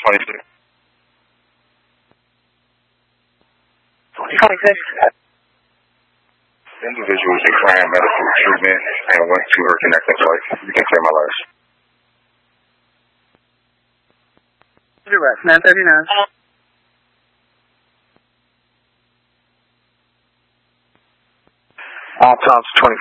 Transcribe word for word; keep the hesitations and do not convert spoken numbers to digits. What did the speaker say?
twenty-six. twenty-six. Individual is declaring medical treatment and went to her connecting flight. You can say my last. Direct, nine thirty-nine. All tops twenty-four.